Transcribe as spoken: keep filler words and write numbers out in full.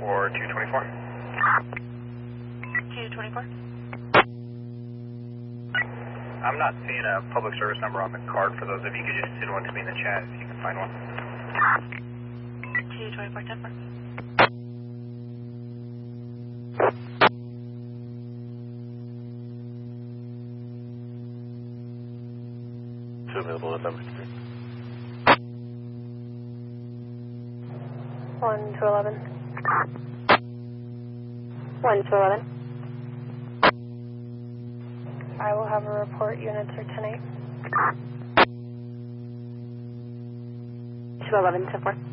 or two twenty-four? two twenty-four. I'm not seeing a public service number on the card for those. If you could just send one to me in the chat if you can find one. two twenty-four, ten four. Two available at number three. one to eleven. one to eleven. I will have a report. Units are ten eight. two eleven, ten four.